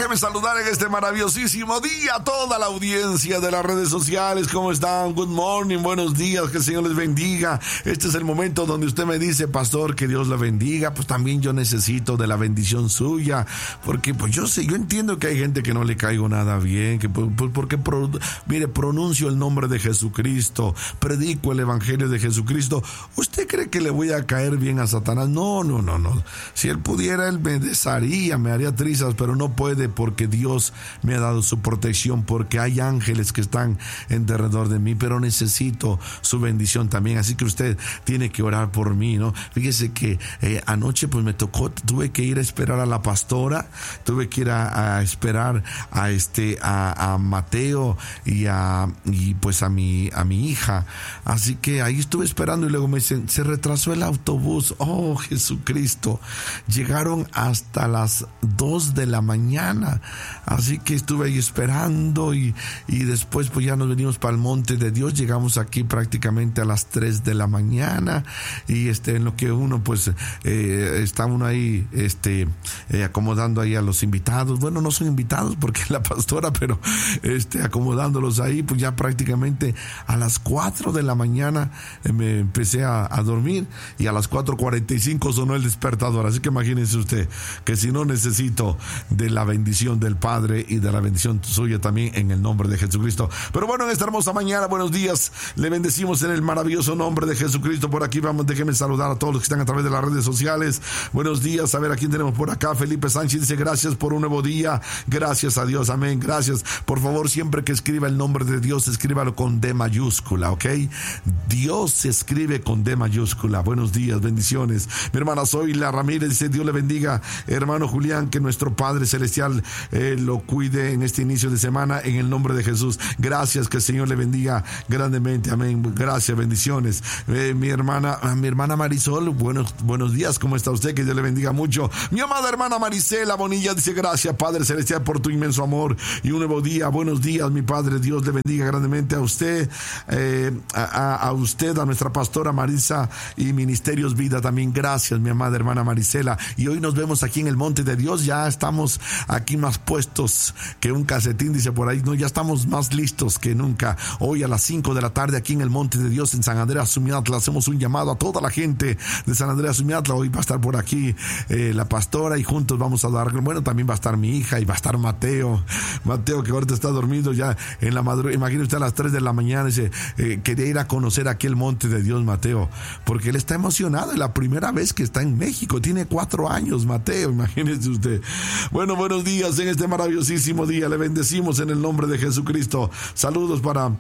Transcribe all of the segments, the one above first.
Déjeme saludar en este maravillosísimo día a toda la audiencia de las redes sociales. ¿Cómo están? Good morning, buenos días, que el Señor les bendiga. Este es el momento donde usted me dice, pastor, que Dios le bendiga. Pues también yo necesito de la bendición suya, porque pues yo entiendo que hay gente que no le caigo nada bien, que porque mire, pronuncio el nombre de Jesucristo, predico el evangelio de Jesucristo. ¿Usted cree que le voy a caer bien a Satanás? No. Si él pudiera, él me desharía, me haría trizas, pero no puede, porque Dios me ha dado su protección, porque hay ángeles que están en derredor de mí, pero necesito su bendición también. Así que usted tiene que orar por mí, ¿no? Fíjese que anoche pues me tocó, tuve que ir a esperar a la pastora, tuve que ir a esperar a Mateo y pues a mi hija. Así que ahí estuve esperando y luego me dicen, se retrasó el autobús. Oh, Jesucristo, llegaron hasta las 2 de la mañana, así que estuve ahí esperando y después pues ya nos venimos para el monte de Dios. Llegamos aquí prácticamente a las 3 de la mañana y en lo que uno pues está uno ahí acomodando ahí a los invitados. Bueno, no son invitados porque es la pastora, pero acomodándolos ahí, pues ya prácticamente a las 4 de la mañana me empecé a dormir y a las 4:45 sonó el despertador. Así que imagínense usted que si no, necesito de la bendición del Padre y de la bendición suya también en el nombre de Jesucristo. Pero bueno, en esta hermosa mañana, buenos días, le bendecimos en el maravilloso nombre de Jesucristo. Por aquí vamos, déjenme saludar a todos los que están a través de las redes sociales. Buenos días, a ver a quién tenemos por acá. Felipe Sánchez dice, gracias por un nuevo día, gracias a Dios, amén, gracias. Por favor, siempre que escriba el nombre de Dios, escríbalo con D mayúscula, ¿ok? Dios se escribe con D mayúscula. Buenos días, bendiciones. Mi hermana Zoila Ramírez dice, Dios le bendiga, hermano Julián, que nuestro Padre Celestial lo cuide en este inicio de semana, en el nombre de Jesús. Gracias, que el Señor le bendiga grandemente, amén. Gracias, bendiciones. Mi hermana Marisol, buenos días, ¿cómo está usted? Que Dios le bendiga mucho. Mi amada hermana Marisela Bonilla dice, gracias, Padre Celestial, por tu inmenso amor y un nuevo día. Buenos días, mi Padre, Dios le bendiga grandemente a usted, a nuestra pastora Marisa y Ministerios Vida también. Gracias, mi amada hermana Marisela. Y hoy nos vemos aquí en el Monte de Dios. Ya estamos aquí más puestos que un calcetín, dice por ahí. No, ya estamos más listos que nunca. Hoy a las 5 de la tarde aquí en el Monte de Dios en San Andreas Sumiatla. Hacemos un llamado a toda la gente de San Andreas Sumiatla. Hoy va a estar por aquí la pastora y juntos vamos a dar, bueno, también va a estar mi hija y va a estar Mateo, que ahorita está dormido ya en la madrugada. Imagínese usted, a las 3 de la mañana dice, quería ir a conocer aquí el Monte de Dios, Mateo, porque él está emocionado. Es la primera vez que está en México. Tiene 4 años, Mateo, imagínese usted. Bueno, buenos días en este maravillosísimo día. Le bendecimos en el nombre de Jesucristo. Saludos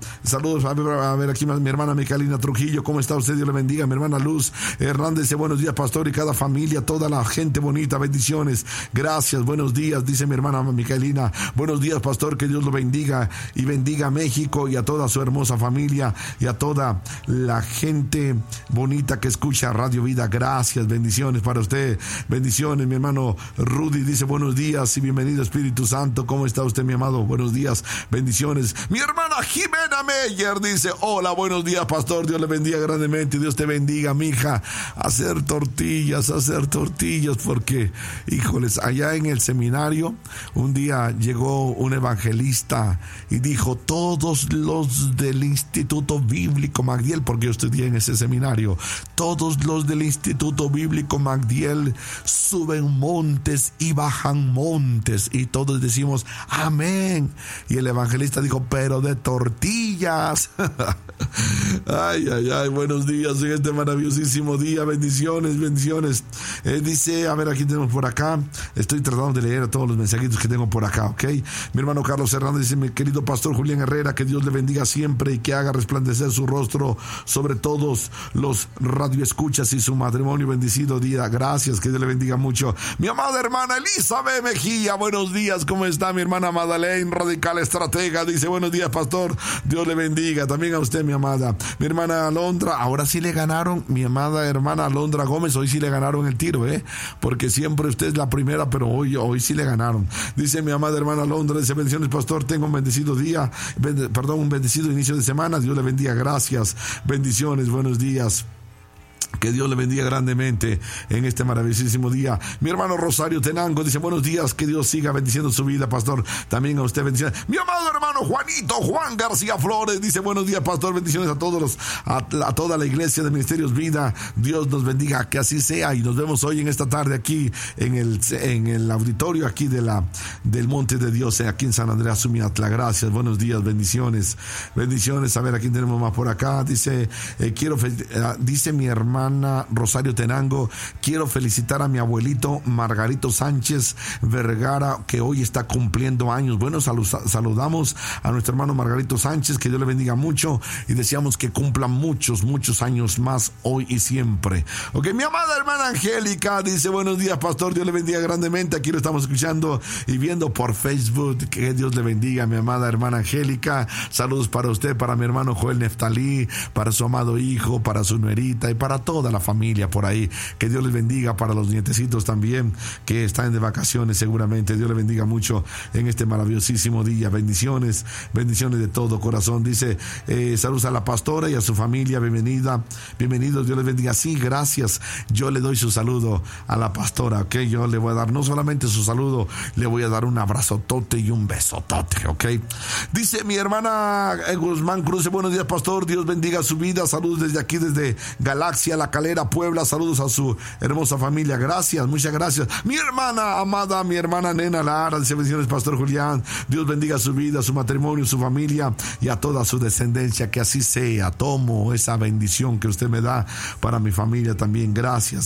a ver aquí mi hermana Micaelina Trujillo. ¿Cómo está usted? Dios le bendiga. Mi hermana Luz Hernández dice, buenos días, pastor, y cada familia, toda la gente bonita, bendiciones. Gracias, buenos días, dice mi hermana Micaelina. Buenos días, pastor, que Dios lo bendiga y bendiga a México y a toda su hermosa familia y a toda la gente bonita que escucha Radio Vida. Gracias, bendiciones para usted. Bendiciones, mi hermano Rudy dice, buenos días y bienvenido, Espíritu Santo. ¿Cómo está usted, mi amado? Buenos días, bendiciones. Mi hermana Jimena Meyer dice, hola, buenos días, pastor, Dios le bendiga grandemente. Dios te bendiga, mija. Hacer tortillas, porque, híjoles, allá en el seminario un día llegó un evangelista y dijo, todos los del Instituto Bíblico Magdiel, porque yo estudié en ese seminario, todos los del Instituto Bíblico Magdiel suben montes y bajan montes, y todos decimos amén. Y el evangelista dijo, pero de tortillas. Ay, buenos días en este maravillosísimo día. Bendiciones. Dice, a ver, aquí tenemos por acá. Estoy tratando de leer a todos los mensajitos que tengo por acá, ¿ok? Mi hermano Carlos Hernández dice, mi querido pastor Julián Herrera, que Dios le bendiga siempre y que haga resplandecer su rostro sobre todos los radioescuchas y su matrimonio bendecido día. Gracias, que Dios le bendiga mucho. Mi amada hermana Elizabeth Mejía, buenos días, ¿cómo está? Mi hermana Madeleine, radical estratega, dice, buenos días, pastor, Dios le bendiga. También a usted, mi amada. Mi hermana Alondra, ahora sí le ganaron, mi amada hermana Alondra Gómez, hoy sí le ganaron el tiro, porque siempre usted es la primera, pero hoy sí le ganaron. Dice mi amada hermana Alondra, dice, bendiciones, pastor, tengo un bendecido día, un bendecido inicio de semana, Dios le bendiga, gracias, bendiciones, buenos días. Que Dios le bendiga grandemente en este maravillosísimo día. Mi hermano Rosario Tenango dice: buenos días, que Dios siga bendiciendo su vida, pastor. También a usted bendiciones. Mi amado hermano Juan García Flores dice: buenos días, pastor. Bendiciones a todos a toda la iglesia de Ministerios Vida. Dios nos bendiga, que así sea. Y nos vemos hoy en esta tarde aquí en el auditorio aquí del Monte de Dios, aquí en San Andrés Sumiatla. Gracias, buenos días, bendiciones. A ver, ¿a quién tenemos más por acá? Dice dice mi hermana Rosario Tenango: quiero felicitar a mi abuelito Margarito Sánchez Vergara, que hoy está cumpliendo años. Bueno, saludamos a nuestro hermano Margarito Sánchez, que Dios le bendiga mucho y deseamos que cumpla muchos años más hoy y siempre. Ok, mi amada hermana Angélica dice: buenos días, pastor, Dios le bendiga grandemente. Aquí lo estamos escuchando y viendo por Facebook. Que Dios le bendiga, mi amada hermana Angélica. Saludos para usted, para mi hermano Joel Neftalí, para su amado hijo, para su nuerita y para toda la familia por ahí. Que Dios les bendiga, para los nietecitos también que están de vacaciones seguramente. Dios les bendiga mucho en este maravillosísimo día. Bendiciones de todo corazón. Dice: saludos a la pastora y a su familia. Bienvenidos, Dios les bendiga. Sí, gracias. Yo le doy su saludo a la pastora, ok. Yo le voy a dar no solamente su saludo, le voy a dar un abrazotote y un besotote, ok. Dice mi hermana Guzmán Cruz: buenos días, pastor, Dios bendiga su vida. Saludos desde aquí, desde Galaxia, La Calera, Puebla. Saludos a su hermosa familia. Gracias, muchas gracias. Mi hermana amada, mi hermana Nena Lara, dice: bendiciones, pastor Julián. Dios bendiga su vida, su matrimonio, su familia y a toda su descendencia. Que así sea. Tomo esa bendición que usted me da para mi familia también. Gracias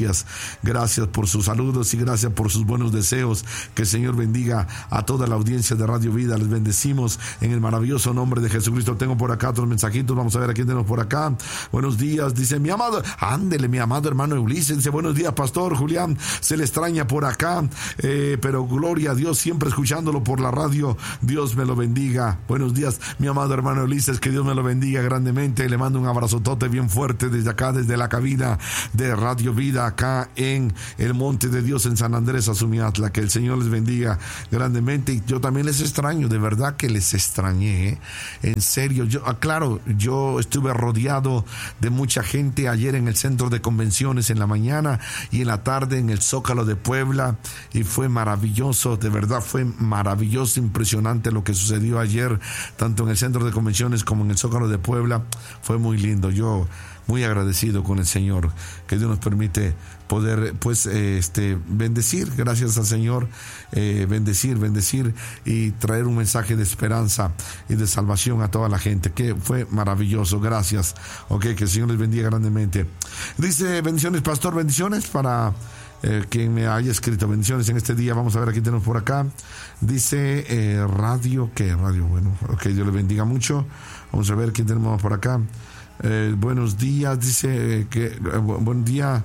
por sus saludos y gracias por sus buenos deseos. Que el Señor bendiga a toda la audiencia de Radio Vida. Les bendecimos en el maravilloso nombre de Jesucristo. Tengo por acá otros mensajitos. Vamos a ver a quién tenemos por acá. Buenos días, dice mi amado hermano Ulises. Dice: buenos días, pastor Julián, se le extraña por acá, pero gloria a Dios, siempre escuchándolo por la radio. Dios me lo bendiga. Buenos días, mi amado hermano Ulises, que Dios me lo bendiga grandemente. Le mando un abrazotote bien fuerte desde acá, desde la cabina de Radio Vida, acá en el Monte de Dios, en San Andrés Azumiatla. Que el Señor les bendiga grandemente. Y yo también les extraño, de verdad que les extrañé, en serio. Yo estuve rodeado de mucha gente ayer en el centro de convenciones en la mañana y en la tarde en el Zócalo de Puebla, y fue maravilloso, de verdad fue maravilloso, impresionante lo que sucedió ayer, tanto en el centro de convenciones como en el Zócalo de Puebla. Fue muy lindo. Yo muy agradecido con el Señor, que Dios nos permite poder bendecir, gracias al Señor, bendecir y traer un mensaje de esperanza y de salvación a toda la gente, que fue maravilloso. Gracias, ok, que el Señor les bendiga grandemente. Dice: bendiciones, pastor, bendiciones para quien me haya escrito, bendiciones en este día. Vamos a ver, aquí tenemos por acá, dice radio, bueno, ok, Dios les bendiga mucho. Vamos a ver quién tenemos por acá. Buenos días, dice buen día.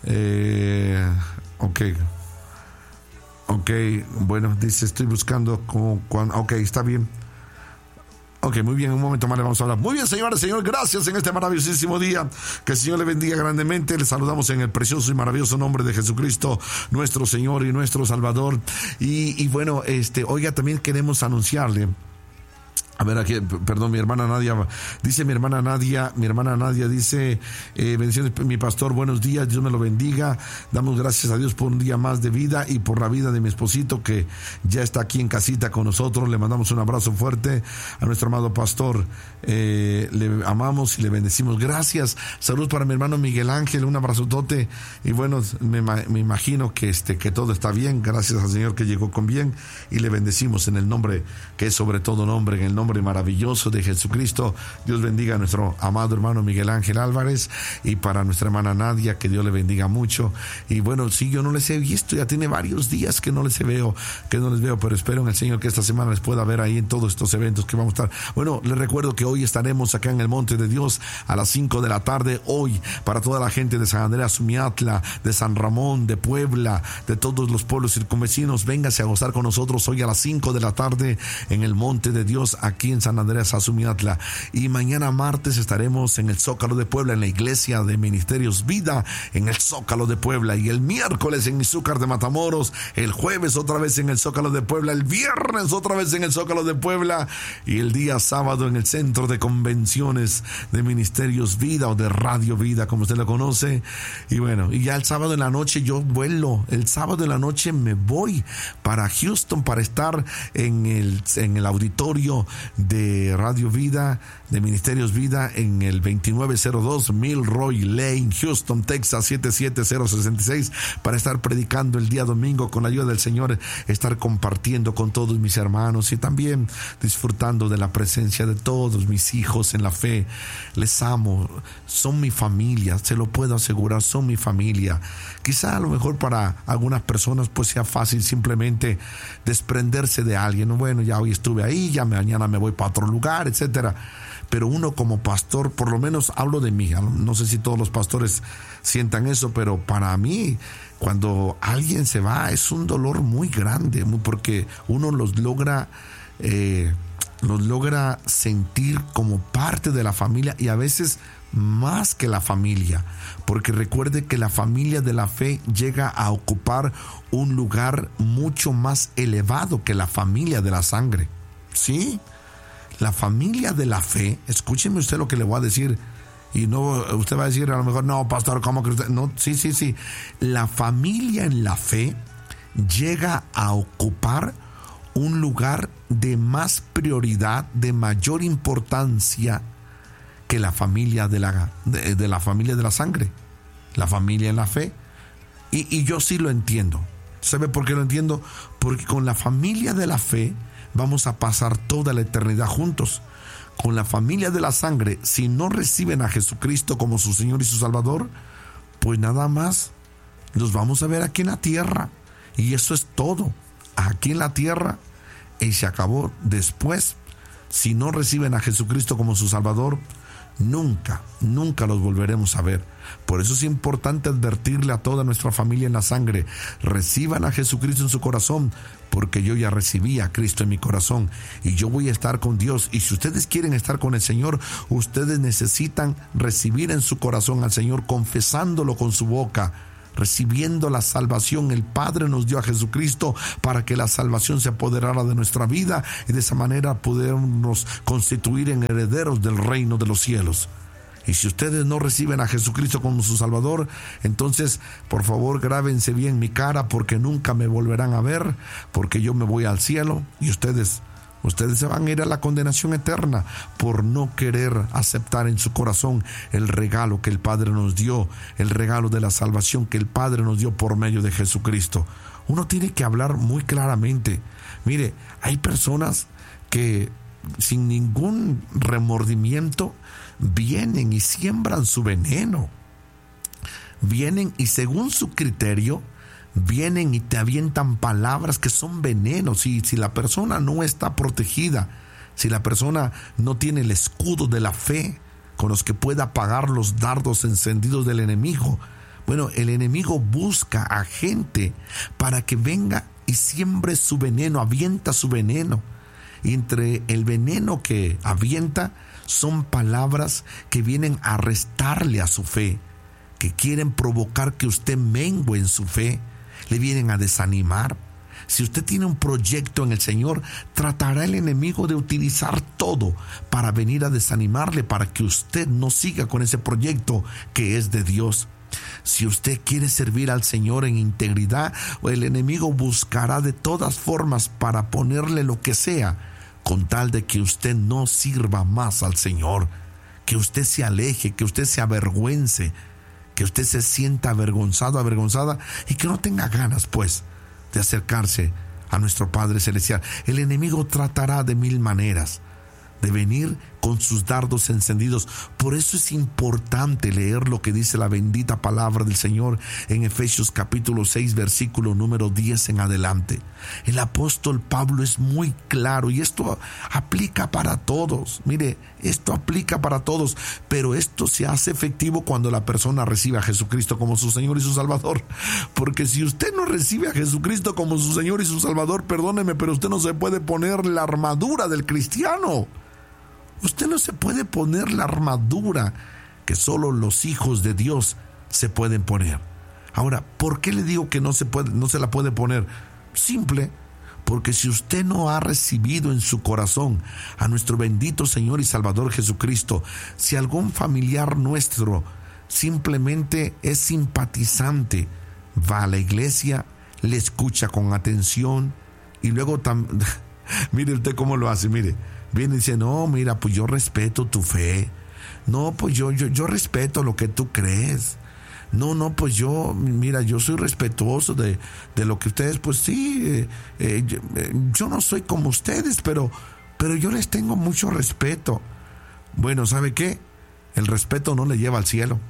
Ok, bueno, dice: estoy buscando ok, está bien. Ok, muy bien, un momento más le vamos a hablar. Muy bien, señores, gracias en este maravillosísimo día. Que el Señor le bendiga grandemente. Le saludamos en el precioso y maravilloso nombre de Jesucristo, nuestro Señor y nuestro Salvador. Y bueno, oiga, también queremos anunciarle. A ver, aquí, perdón, mi hermana Nadia dice, bendiciones, mi pastor, buenos días, Dios me lo bendiga. Damos gracias a Dios por un día más de vida y por la vida de mi esposito, que ya está aquí en casita con nosotros. Le mandamos un abrazo fuerte a nuestro amado pastor. Le amamos y le bendecimos. Gracias. Saludos para mi hermano Miguel Ángel, un abrazotote. Y bueno, me imagino que todo está bien. Gracias al Señor que llegó con bien, y le bendecimos en el nombre que es sobre todo nombre, en el nombre maravilloso de Jesucristo. Dios bendiga a nuestro amado hermano Miguel Ángel Álvarez, y para nuestra hermana Nadia, que Dios le bendiga mucho. Y bueno, sí, yo no les he visto, ya tiene varios días que no les veo, pero espero en el Señor que esta semana les pueda ver ahí en todos estos eventos que vamos a estar. Bueno, les recuerdo que hoy estaremos acá en el Monte de Dios a las 5 de la tarde, hoy, para toda la gente de San Andrés Sumiatla, de San Ramón, de Puebla, de todos los pueblos circunvecinos. Véngase a gozar con nosotros hoy a las 5 de la tarde en el Monte de Dios, aquí aquí en San Andrés Azumiatla. Y mañana martes estaremos en el Zócalo de Puebla, en la iglesia de Ministerios Vida, en el Zócalo de Puebla. Y el miércoles en Izúcar de Matamoros, el jueves otra vez en el Zócalo de Puebla, el viernes otra vez en el Zócalo de Puebla y el día sábado en el Centro de Convenciones de Ministerios Vida o de Radio Vida, como usted lo conoce. Y bueno, y ya el sábado en la noche yo vuelo, el sábado en la noche me voy para Houston para estar en el auditorio de Radio Vida, de Ministerios Vida, en el 2902 Milroy Lane, Houston, Texas 77066, para estar predicando el día domingo con la ayuda del Señor, estar compartiendo con todos mis hermanos y también disfrutando de la presencia de todos mis hijos en la fe. Les amo, son mi familia, se lo puedo asegurar, son mi familia. Quizá a lo mejor para algunas personas pues sea fácil simplemente desprenderse de alguien. Bueno, ya hoy estuve ahí, ya mañana me voy para otro lugar, etcétera. Pero uno como pastor, por lo menos hablo de mí, no sé si todos los pastores sientan eso, pero para mí, cuando alguien se va, es un dolor muy grande, porque uno los logra sentir como parte de la familia y a veces más que la familia, porque recuerde que la familia de la fe llega a ocupar un lugar mucho más elevado que la familia de la sangre. ¿Sí? La familia de la fe, escúcheme usted lo que le voy a decir, y no, usted va a decir a lo mejor, no, pastor, ¿cómo que usted? No, sí. La familia en la fe llega a ocupar un lugar de más prioridad, de mayor importancia que la familia de la familia de la sangre, la familia en la fe. Y yo sí lo entiendo. ¿Sabe por qué lo entiendo? Porque con la familia de la fe vamos a pasar toda la eternidad juntos. Con la familia de la sangre, si no reciben a Jesucristo como su Señor y su Salvador, pues nada más los vamos a ver aquí en la tierra. Y eso es todo. Aquí en la tierra y se acabó. Después, si no reciben a Jesucristo como su Salvador, nunca los volveremos a ver. Por eso es importante advertirle a toda nuestra familia en la sangre: reciban a Jesucristo en su corazón, porque yo ya recibí a Cristo en mi corazón y yo voy a estar con Dios. Y si ustedes quieren estar con el Señor, ustedes necesitan recibir en su corazón al Señor, confesándolo con su boca, recibiendo la salvación. El Padre nos dio a Jesucristo para que la salvación se apoderara de nuestra vida y de esa manera podernos constituir en herederos del reino de los cielos. Y si ustedes no reciben a Jesucristo como su Salvador, entonces por favor grábense bien mi cara, porque nunca me volverán a ver, porque yo me voy al cielo y ustedes se van a ir a la condenación eterna por no querer aceptar en su corazón el regalo que el Padre nos dio, el regalo de la salvación que el Padre nos dio por medio de Jesucristo. Uno tiene que hablar muy claramente. Mire, hay personas que sin ningún remordimiento vienen y siembran su veneno. Vienen y según su criterio vienen y te avientan palabras que son venenos. Y si la persona no está protegida, si la persona no tiene el escudo de la fe con los que pueda apagar los dardos encendidos del enemigo, bueno, el enemigo busca a gente para que venga y siembre su veneno, avienta su veneno. Y entre el veneno que avienta son palabras que vienen a restarle a su fe, que quieren provocar que usted mengue en su fe, le vienen a desanimar. Si usted tiene un proyecto en el Señor, tratará el enemigo de utilizar todo para venir a desanimarle, para que usted no siga con ese proyecto que es de Dios. Si usted quiere servir al Señor en integridad, el enemigo buscará de todas formas para ponerle lo que sea, con tal de que usted no sirva más al Señor, que usted se aleje, que usted se avergüence, que usted se sienta avergonzado, avergonzada, y que no tenga ganas pues de acercarse a nuestro Padre Celestial. El enemigo tratará de mil maneras de venir con sus dardos encendidos. Por eso es importante leer lo que dice la bendita palabra del Señor en Efesios capítulo 6, versículo número 10 en adelante. El apóstol Pablo es muy claro y esto aplica para todos. Mire, esto aplica para todos, pero esto se hace efectivo cuando la persona recibe a Jesucristo como su Señor y su Salvador. Porque si usted no recibe a Jesucristo como su Señor y su Salvador, perdóneme, pero usted no se puede poner la armadura del cristiano. Usted no se puede poner la armadura que solo los hijos de Dios se pueden poner. Ahora, ¿por qué le digo que no se la puede poner? Simple, porque si usted no ha recibido en su corazón a nuestro bendito Señor y Salvador Jesucristo, si algún familiar nuestro simplemente es simpatizante, va a la iglesia, le escucha con atención y luego mire usted cómo lo hace, mire. Viene y dice, no, mira, pues yo respeto tu fe. No, pues yo respeto lo que tú crees. No, pues yo soy respetuoso de lo que ustedes, pues sí, yo no soy como ustedes, pero yo les tengo mucho respeto. Bueno, ¿sabe qué? El respeto no le lleva al cielo.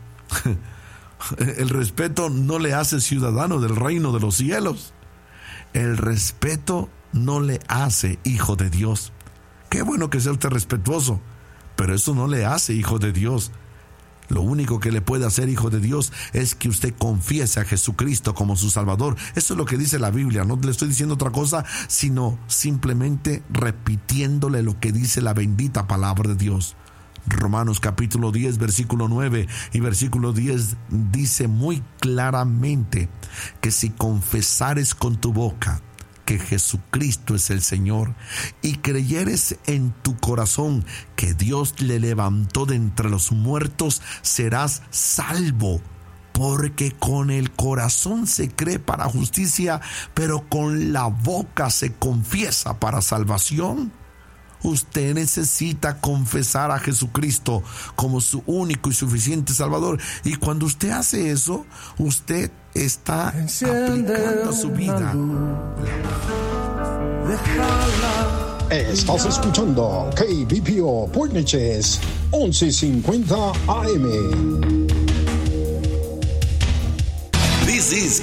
El respeto no le hace ciudadano del reino de los cielos. El respeto no le hace hijo de Dios. Qué bueno que sea usted respetuoso, pero eso no le hace hijo de Dios. Lo único que le puede hacer hijo de Dios es que usted confiese a Jesucristo como su Salvador. Eso es lo que dice la Biblia. No le estoy diciendo otra cosa, sino simplemente repitiéndole lo que dice la bendita palabra de Dios. Romanos capítulo 10, versículo 9 y versículo 10 dice muy claramente que si confesares con tu boca que Jesucristo es el Señor y creyeres en tu corazón que Dios le levantó de entre los muertos, serás salvo. Porque con el corazón se cree para justicia, pero con la boca se confiesa para salvación. Usted necesita confesar a Jesucristo como su único y suficiente Salvador. Y cuando usted hace eso, usted está aplicando a su vida. Estás escuchando KBPO Portneches 1150 AM. This is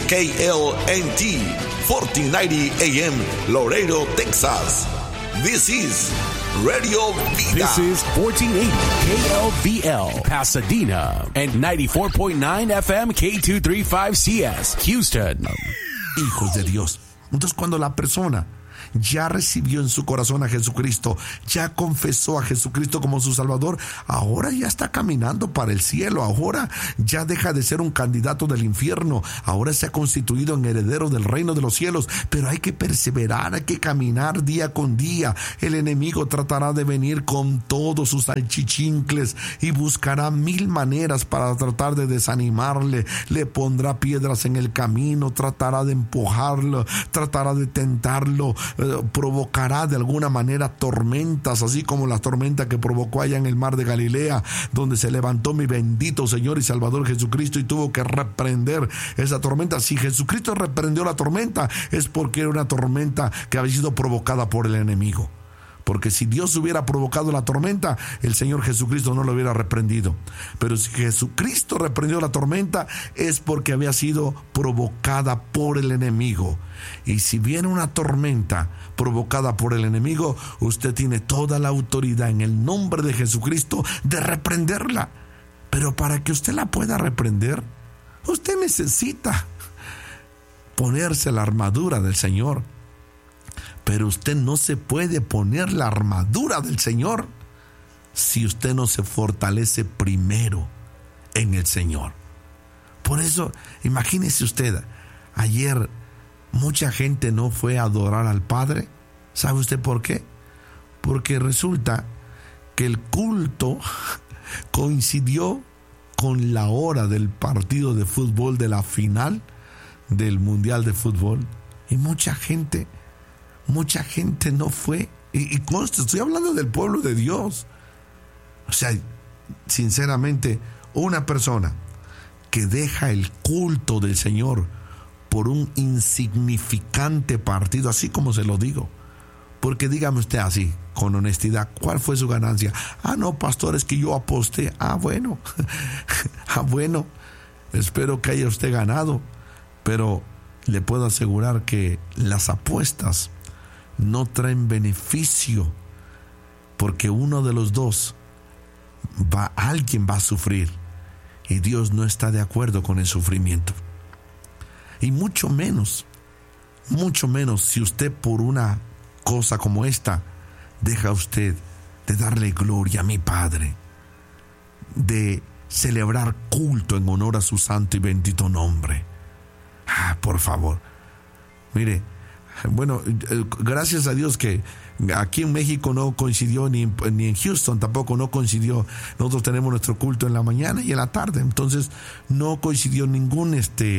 KLNT 1490 AM Laredo, Texas. This is Radio Vida. This is 1480 KLVL Pasadena and 94.9 FM K235CS Houston. Hijos de Dios. Entonces, cuando la persona ya recibió en su corazón a Jesucristo, ya confesó a Jesucristo como su Salvador, ahora ya está caminando para el cielo, ahora ya deja de ser un candidato del infierno, ahora se ha constituido en heredero del reino de los cielos. Pero hay que perseverar, hay que caminar día con día. El enemigo tratará de venir con todos sus salchichincles y buscará 1000 maneras para tratar de desanimarle. Le pondrá piedras en el camino, tratará de empujarlo, tratará de tentarlo, provocará de alguna manera tormentas, así como la tormenta que provocó allá en el mar de Galilea, donde se levantó mi bendito Señor y Salvador Jesucristo y tuvo que reprender esa tormenta. Si Jesucristo reprendió la tormenta, es porque era una tormenta que había sido provocada por el enemigo. Porque si Dios hubiera provocado la tormenta, el Señor Jesucristo no lo hubiera reprendido. Pero si Jesucristo reprendió la tormenta, es porque había sido provocada por el enemigo. Y si viene una tormenta provocada por el enemigo, usted tiene toda la autoridad en el nombre de Jesucristo de reprenderla. Pero para que usted la pueda reprender, usted necesita ponerse la armadura del Señor. Pero usted no se puede poner la armadura del Señor si usted no se fortalece primero en el Señor. Por eso, imagínese usted, ayer mucha gente no fue a adorar al Padre. ¿Sabe usted por qué? Porque resulta que el culto coincidió con la hora del partido de fútbol, de la final del Mundial de Fútbol. Y mucha gente no fue. Y conste, estoy hablando del pueblo de Dios. O sea, sinceramente, una persona que deja el culto del Señor por un insignificante partido, así como se lo digo, Porque dígame usted así, con honestidad, ¿cuál fue su ganancia? No, pastor, es que yo aposté. Bueno. Bueno, espero que haya usted ganado, pero le puedo asegurar que las apuestas no traen beneficio, porque uno de los dos alguien va a sufrir, y Dios no está de acuerdo con el sufrimiento. Y mucho menos si usted por una cosa como esta deja usted de darle gloria a mi Padre, de celebrar culto en honor a su santo y bendito nombre. Por favor, mire, bueno, gracias a Dios que aquí en México no coincidió, ni en Houston tampoco no coincidió. Nosotros tenemos nuestro culto en la mañana y en la tarde, entonces no coincidió ningún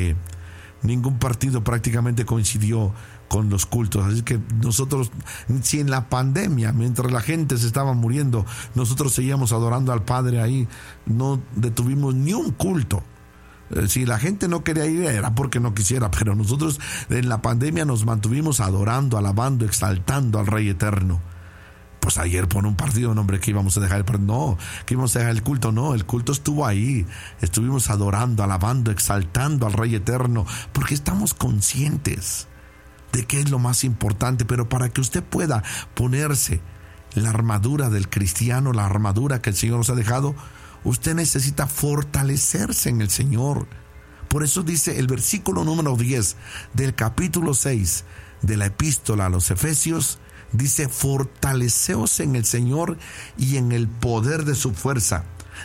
partido, prácticamente coincidió con los cultos. Así que nosotros, si en la pandemia, mientras la gente se estaba muriendo, nosotros seguíamos adorando al Padre ahí, no detuvimos ni un culto. Si la gente no quería ir, era porque no quisiera, pero nosotros en la pandemia nos mantuvimos adorando, alabando, exaltando al Rey Eterno. Pues ayer por un partido, no, hombre, que íbamos a dejar que íbamos a dejar el culto. No, el culto estuvo ahí. Estuvimos adorando, alabando, exaltando al Rey Eterno, porque estamos conscientes de que es lo más importante. Pero para que usted pueda ponerse la armadura del cristiano, la armadura que el Señor nos ha dejado, usted necesita fortalecerse en el Señor. Por eso dice el versículo número 10 del capítulo 6 de la epístola a los Efesios, dice: fortaleceos en el Señor y en el poder de su fuerza.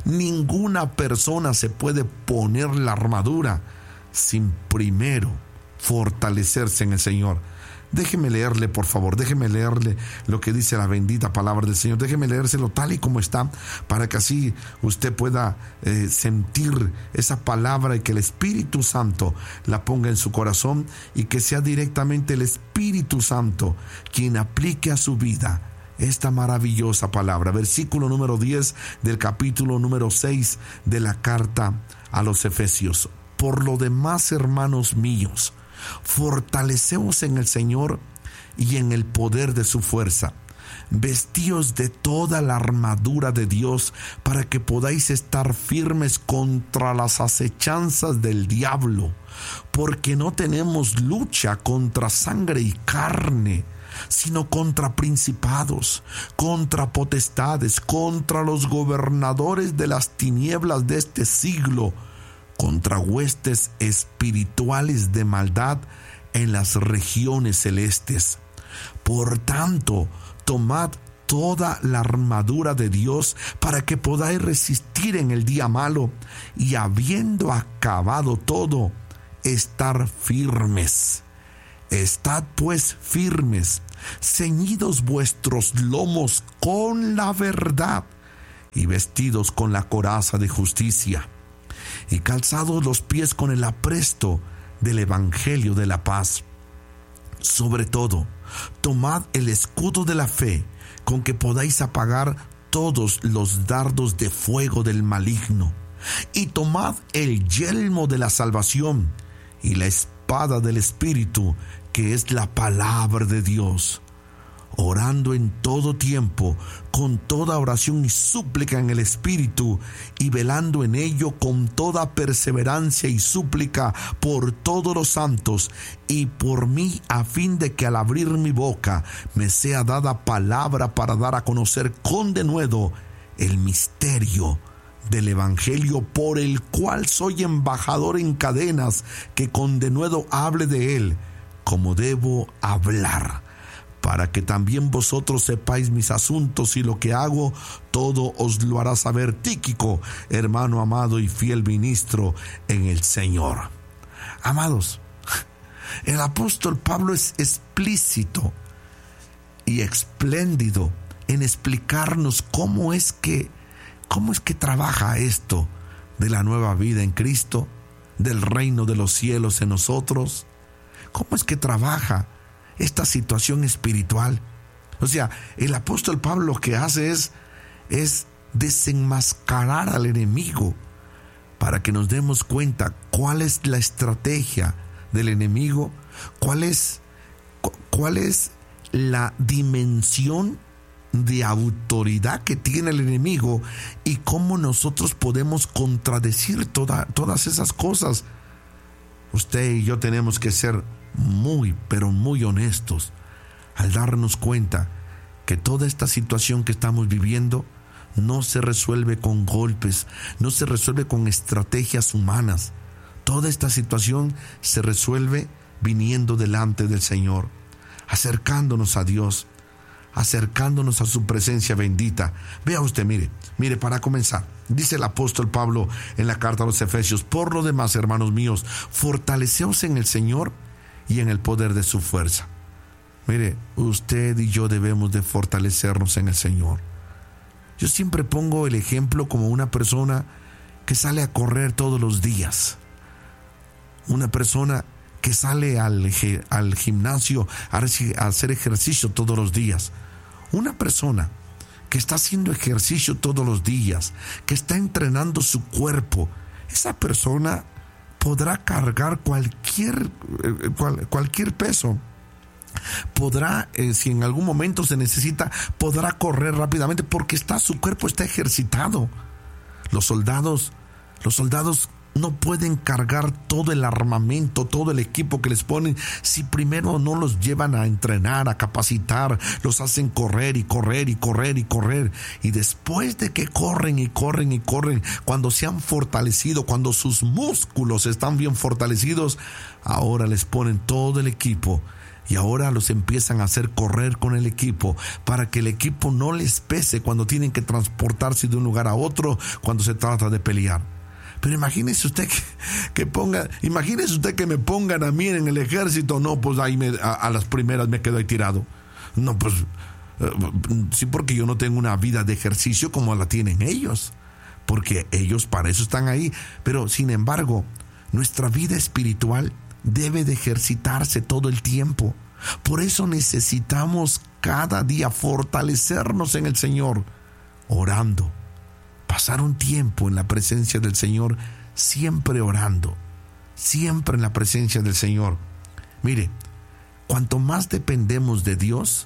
Ninguna persona se puede poner la armadura sin primero fortalecerse en el Señor. Déjeme leerle, por favor, déjeme leerle lo que dice la bendita palabra del Señor. Déjeme leérselo tal y como está, para que así usted pueda sentir esa palabra y que el Espíritu Santo la ponga en su corazón, y que sea directamente el Espíritu Santo quien aplique a su vida esta maravillosa palabra. Versículo número 10 del capítulo número 6 de la carta a los Efesios. Por lo demás, hermanos míos, fortaleceos en el Señor y en el poder de su fuerza. Vestíos de toda la armadura de Dios, para que podáis estar firmes contra las acechanzas del diablo, porque no tenemos lucha contra sangre y carne, sino contra principados, contra potestades, contra los gobernadores de las tinieblas de este siglo, contra huestes espirituales de maldad en las regiones celestes. Por tanto, tomad toda la armadura de Dios, para que podáis resistir en el día malo, y habiendo acabado todo, estar firmes. Estad pues firmes, ceñidos vuestros lomos con la verdad, y vestidos con la coraza de justicia, y calzados los pies con el apresto del evangelio de la paz. Sobre todo, tomad el escudo de la fe, con que podáis apagar todos los dardos de fuego del maligno, y tomad el yelmo de la salvación y la espada del Espíritu, que es la palabra de Dios, orando en todo tiempo con toda oración y súplica en el Espíritu, y velando en ello con toda perseverancia y súplica por todos los santos y por mí, a fin de que al abrir mi boca me sea dada palabra para dar a conocer con denuedo el misterio del evangelio, por el cual soy embajador en cadenas, que con denuedo hable de él como debo hablar, para que también vosotros sepáis mis asuntos, y lo que hago, todo os lo hará saber Tíquico, hermano amado y fiel ministro en el Señor. Amados, el apóstol Pablo es explícito y espléndido en explicarnos cómo es que trabaja esto de la nueva vida en Cristo, del reino de los cielos en nosotros. ¿Cómo es que trabaja esta situación espiritual? O sea, el apóstol Pablo lo que hace es desenmascarar al enemigo, para que nos demos cuenta cuál es la estrategia del enemigo, cuál es la dimensión de autoridad que tiene el enemigo y cómo nosotros podemos contradecir todas esas cosas. Usted y yo tenemos que ser muy, pero muy honestos al darnos cuenta que toda esta situación que estamos viviendo no se resuelve con golpes, no se resuelve con estrategias humanas. Toda esta situación se resuelve viniendo delante del Señor, acercándonos a Dios, acercándonos a su presencia bendita. Vea usted, mire, para comenzar, dice el apóstol Pablo en la carta a los Efesios: por lo demás, hermanos míos, fortaleceos en el Señor y en el poder de su fuerza. Mire, usted y yo debemos de fortalecernos en el Señor. Yo siempre pongo el ejemplo como una persona que sale a correr todos los días, una persona que sale al gimnasio a hacer ejercicio todos los días, una persona que está haciendo ejercicio todos los días, que está entrenando su cuerpo. Esa persona podrá cargar cualquier peso. Podrá, si en algún momento se necesita, podrá correr rápidamente porque su cuerpo está ejercitado. Los soldados no pueden cargar todo el armamento, todo el equipo que les ponen, si primero no los llevan a entrenar, a capacitar, los hacen correr y correr y correr y correr. Y después de que corren y corren y corren, cuando se han fortalecido, cuando sus músculos están bien fortalecidos, ahora les ponen todo el equipo. Y ahora los empiezan a hacer correr con el equipo para que el equipo no les pese cuando tienen que transportarse de un lugar a otro, cuando se trata de pelear. Pero imagínese usted que me pongan a mí en el ejército. No, pues ahí a las primeras me quedo ahí tirado. No, pues sí, porque yo no tengo una vida de ejercicio como la tienen ellos, porque ellos para eso están ahí. Pero sin embargo, nuestra vida espiritual debe de ejercitarse todo el tiempo. Por eso necesitamos cada día fortalecernos en el Señor, orando, pasar un tiempo en la presencia del Señor, siempre orando, siempre en la presencia del Señor. Mire, cuanto más dependemos de Dios,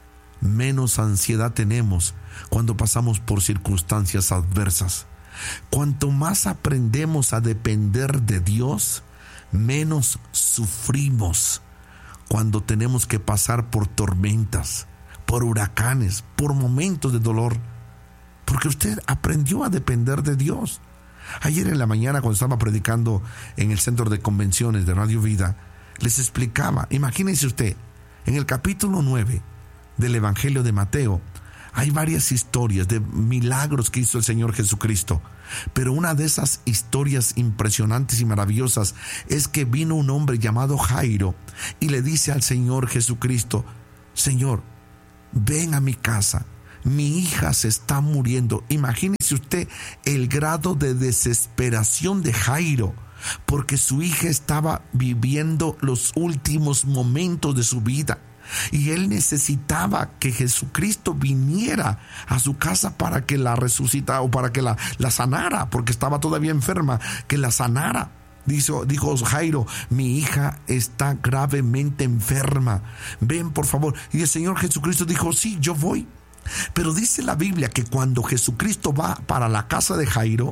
menos ansiedad tenemos cuando pasamos por circunstancias adversas. Cuanto más aprendemos a depender de Dios, menos sufrimos cuando tenemos que pasar por tormentas, por huracanes, por momentos de dolor, porque usted aprendió a depender de Dios. Ayer en la mañana, cuando estaba predicando en el centro de convenciones de Radio Vida, les explicaba, imagínense usted, en el capítulo 9 del Evangelio de Mateo hay varias historias de milagros que hizo el Señor Jesucristo. Pero una de esas historias impresionantes y maravillosas es que vino un hombre llamado Jairo y le dice al Señor Jesucristo: Señor, ven a mi casa, mi hija se está muriendo. Imagínese usted el grado de desesperación de Jairo, porque su hija estaba viviendo los últimos momentos de su vida. Y él necesitaba que Jesucristo viniera a su casa para que la resucitara o para que la sanara, porque estaba todavía enferma, que la sanara. Dijo Jairo: mi hija está gravemente enferma, ven por favor. Y el Señor Jesucristo dijo: sí, yo voy. Pero dice la Biblia que cuando Jesucristo va para la casa de Jairo,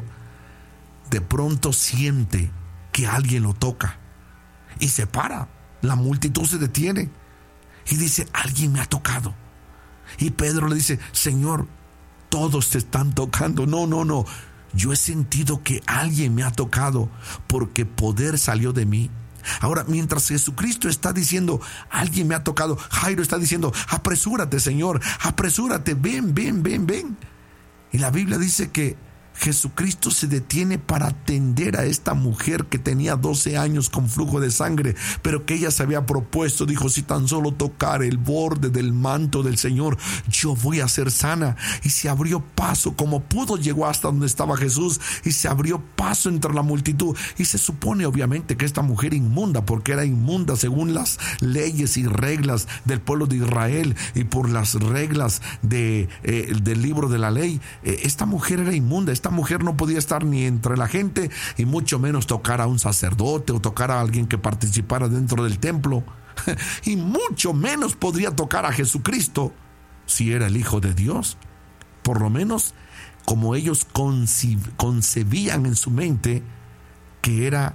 de pronto siente que alguien lo toca y se para. La multitud se detiene y dice: alguien me ha tocado. Y Pedro le dice: Señor, todos te están tocando. No, yo he sentido que alguien me ha tocado, porque poder salió de mí. Ahora, mientras Jesucristo está diciendo: alguien me ha tocado, Jairo está diciendo: apresúrate, Señor, apresúrate, ven. Y la Biblia dice que Jesucristo se detiene para atender a esta mujer que tenía 12 años con flujo de sangre, pero que ella se había propuesto, dijo: si tan solo tocar el borde del manto del Señor, yo voy a ser sana. Y se abrió paso, como pudo, llegó hasta donde estaba Jesús y se abrió paso entre la multitud. Y se supone obviamente que esta mujer inmunda, porque era inmunda según las leyes y reglas del pueblo de Israel y por las reglas del libro de la ley, esta mujer era inmunda. Esta mujer no podía estar ni entre la gente y mucho menos tocar a un sacerdote o tocar a alguien que participara dentro del templo. y mucho menos podría tocar a Jesucristo si era el Hijo de Dios. Por lo menos como ellos concebían en su mente que era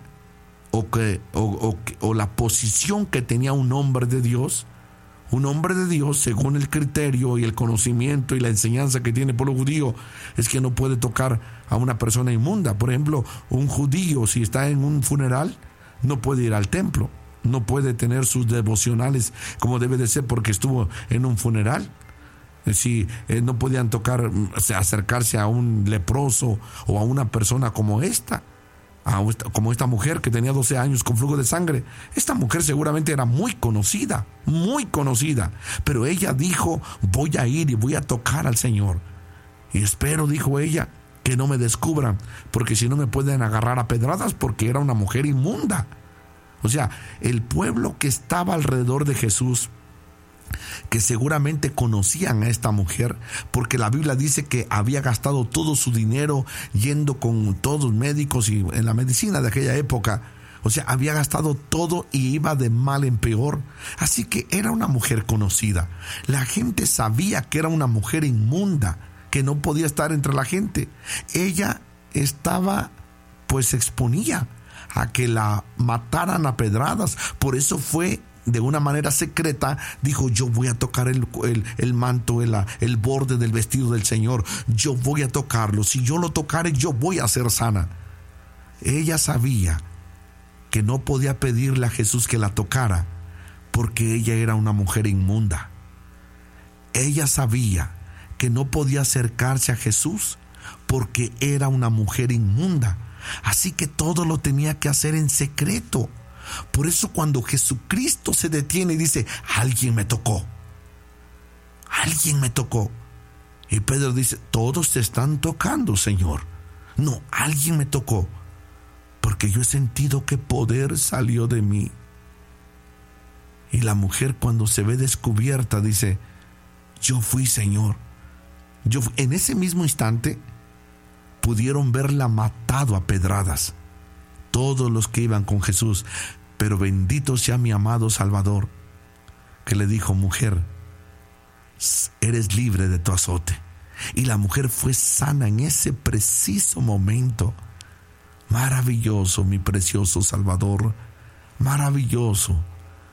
o la posición que tenía un hombre de Dios. Un hombre de Dios, según el criterio y el conocimiento y la enseñanza que tiene el pueblo judío, es que no puede tocar a una persona inmunda. Por ejemplo, un judío, si está en un funeral, no puede ir al templo, no puede tener sus devocionales como debe de ser porque estuvo en un funeral. Si no podían acercarse a un leproso o a una persona como esta mujer que tenía 12 años con flujo de sangre. Esta mujer seguramente era muy conocida, pero ella dijo: voy a ir y voy a tocar al Señor, y espero, dijo ella, que no me descubran, porque si no me pueden agarrar a pedradas, porque era una mujer inmunda. O sea, el pueblo que estaba alrededor de Jesús, que seguramente conocían a esta mujer, porque la Biblia dice que había gastado todo su dinero yendo con todos los médicos y en la medicina de aquella época. O sea, había gastado todo y iba de mal en peor. Así que era una mujer conocida. La gente sabía que era una mujer inmunda, que no podía estar entre la gente. Ella se exponía a que la mataran a pedradas. Por eso fue de una manera secreta, dijo: yo voy a tocar el manto, el borde del vestido del Señor, yo voy a tocarlo, si yo lo tocare yo voy a ser sana. Ella sabía que no podía pedirle a Jesús que la tocara porque ella era una mujer inmunda. Ella sabía que no podía acercarse a Jesús porque era una mujer inmunda, así que todo lo tenía que hacer en secreto. Por eso cuando Jesucristo se detiene y dice: alguien me tocó, y Pedro dice: todos te están tocando, Señor. No, alguien me tocó, porque yo he sentido que poder salió de mí. Y la mujer, cuando se ve descubierta, dice: yo fui, Señor. En ese mismo instante pudieron verla matado a pedradas todos los que iban con Jesús. Pero bendito sea mi amado Salvador, que le dijo: mujer, eres libre de tu azote. Y la mujer fue sana en ese preciso momento. Maravilloso, mi precioso Salvador. Maravilloso,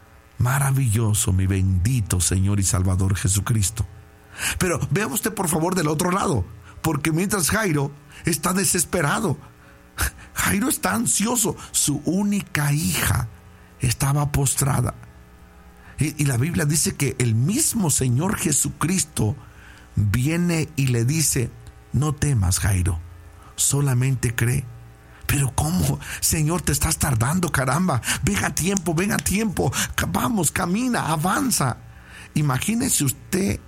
mi bendito Señor y Salvador Jesucristo. Pero vea usted, por favor, del otro lado, porque mientras Jairo está desesperado, Jairo está ansioso. Su única hija estaba postrada. Y la Biblia dice que el mismo Señor Jesucristo viene y le dice: no temas, Jairo, solamente cree. Pero ¿cómo? Señor, te estás tardando, caramba. Ven a tiempo. Vamos, camina, avanza. Imagínese usted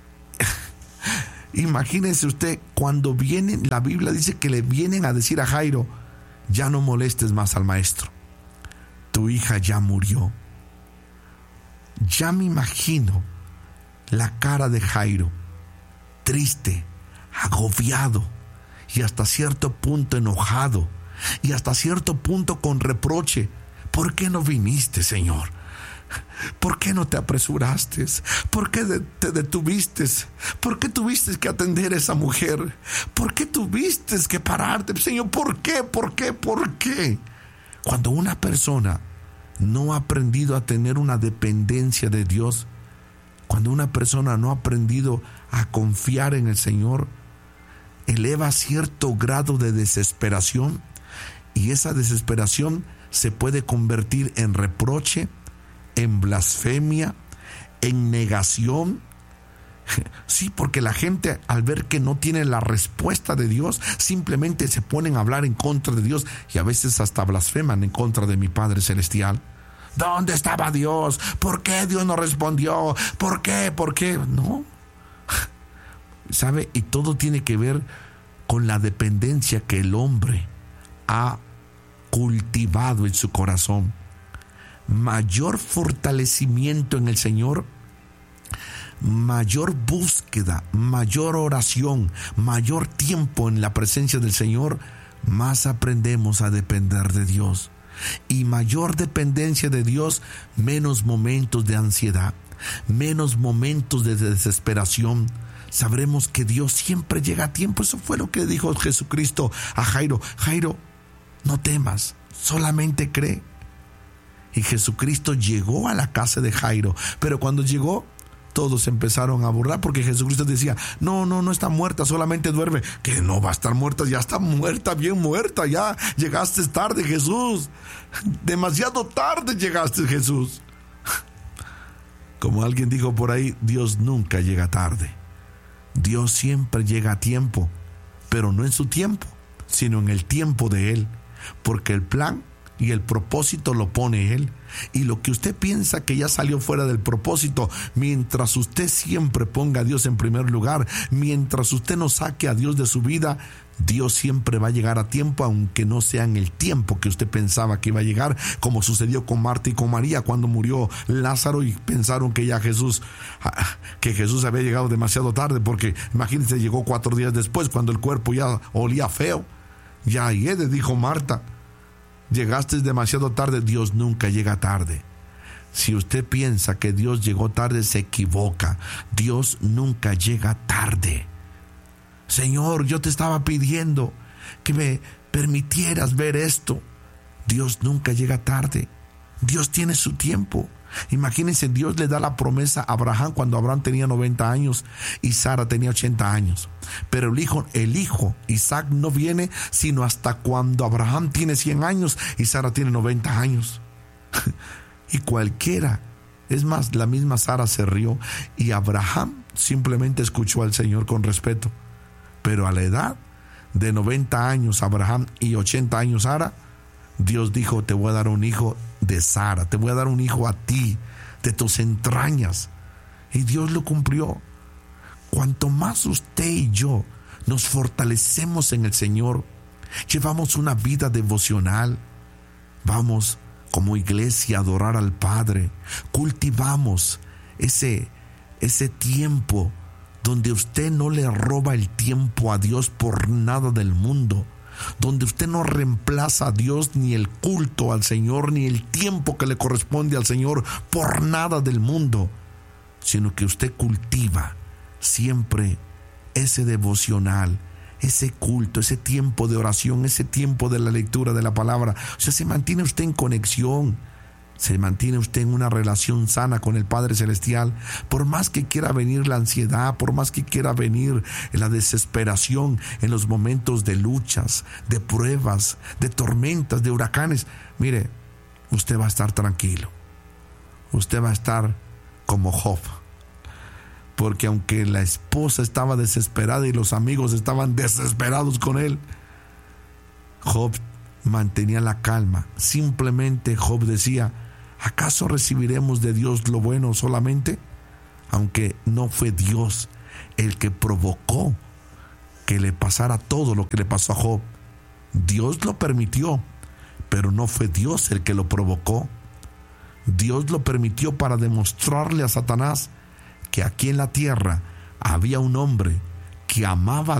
cuando vienen, la Biblia dice que le vienen a decir a Jairo: ya no molestes más al maestro, tu hija ya murió. Ya me imagino la cara de Jairo, triste, agobiado y hasta cierto punto enojado y hasta cierto punto con reproche. ¿Por qué no viniste, Señor? ¿Por qué no te apresuraste? ¿Por qué te detuviste? ¿Por qué tuviste que atender a esa mujer? ¿Por qué tuviste que pararte? Señor, ¿por qué? Cuando una persona no ha aprendido a tener una dependencia de Dios, cuando una persona no ha aprendido a confiar en el Señor, eleva cierto grado de desesperación, y esa desesperación se puede convertir en reproche, en blasfemia, en negación. Sí, porque la gente, al ver que no tiene la respuesta de Dios, simplemente se ponen a hablar en contra de Dios, y a veces hasta blasfeman en contra de mi Padre Celestial. ¿Dónde estaba Dios? ¿Por qué Dios no respondió? ¿Por qué? No. ¿Sabe? Y todo tiene que ver con la dependencia que el hombre ha cultivado en su corazón. Mayor fortalecimiento en el Señor, mayor búsqueda, mayor oración, mayor tiempo en la presencia del Señor, más aprendemos a depender de Dios. y mayor dependencia de Dios, menos momentos de ansiedad, menos momentos de desesperación. Sabremos que Dios siempre llega a tiempo. Eso fue lo que dijo Jesucristo a Jairo. Jairo, no temas, solamente cree. Y Jesucristo llegó a la casa de Jairo, pero cuando llegó, todos empezaron a burlar porque Jesucristo decía, no está muerta, solamente duerme. Que no va a estar muerta, ya está muerta, bien muerta, ya llegaste tarde, Jesús. Demasiado tarde llegaste, Jesús. Como alguien dijo por ahí, Dios nunca llega tarde. Dios siempre llega a tiempo, pero no en su tiempo, sino en el tiempo de Él, porque el plan y el propósito lo pone Él. Y lo que usted piensa que ya salió fuera del propósito, mientras usted siempre ponga a Dios en primer lugar, mientras usted no saque a Dios de su vida, Dios siempre va a llegar a tiempo, aunque no sea en el tiempo que usted pensaba que iba a llegar, como sucedió con Marta y con María cuando murió Lázaro y pensaron que ya Jesús había llegado demasiado tarde, porque imagínense, llegó 4 días después cuando el cuerpo ya olía feo. Ya dijo Marta, llegaste demasiado tarde. Dios nunca llega tarde. Si usted piensa que Dios llegó tarde, se equivoca. Dios nunca llega tarde. Señor, yo te estaba pidiendo que me permitieras ver esto. Dios nunca llega tarde. Dios tiene su tiempo. Imagínense, Dios le da la promesa a Abraham cuando Abraham tenía 90 años y Sara tenía 80 años. Pero el hijo Isaac no viene sino hasta cuando Abraham tiene 100 años y Sara tiene 90 años. Y cualquiera, es más, la misma Sara se rió y Abraham simplemente escuchó al Señor con respeto. Pero a la edad de 90 años Abraham y 80 años Sara, Dios dijo, te voy a dar un hijo de Sara, te voy a dar un hijo a ti, de tus entrañas. Y Dios lo cumplió. Cuanto más usted y yo nos fortalecemos en el Señor, llevamos una vida devocional, vamos como iglesia a adorar al Padre, cultivamos ese tiempo donde usted no le roba el tiempo a Dios por nada del mundo, donde usted no reemplaza a Dios ni el culto al Señor ni el tiempo que le corresponde al Señor por nada del mundo, sino que usted cultiva siempre ese devocional, ese culto, ese tiempo de oración, ese tiempo de la lectura de la palabra. O sea, se mantiene usted en conexión, se mantiene usted en una relación sana con el Padre Celestial. Por más que quiera venir la ansiedad, por más que quiera venir la desesperación en los momentos de luchas, de pruebas, de tormentas, de huracanes, mire, usted va a estar tranquilo. Usted va a estar como Job. Porque aunque la esposa estaba desesperada y los amigos estaban desesperados con él, Job mantenía la calma. Simplemente Job decía, ¿acaso recibiremos de Dios lo bueno solamente? Aunque no fue Dios el que provocó que le pasara todo lo que le pasó a Job. Dios lo permitió, pero no fue Dios el que lo provocó. Dios lo permitió para demostrarle a Satanás que aquí en la tierra había un hombre que amaba